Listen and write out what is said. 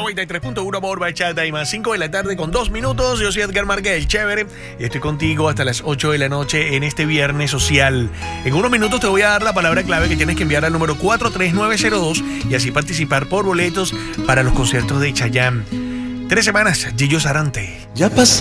93.1 por Bachata y más 5 de la tarde con 2 minutos. Yo soy Edgar Marguel, chévere, y estoy contigo hasta las 8 de la noche en este viernes social. En unos minutos te voy a dar la palabra clave que tienes que enviar al número 43902 y así participar por boletos para los conciertos de Chayanne. 3 semanas, Gillo Sarante. Ya pasó.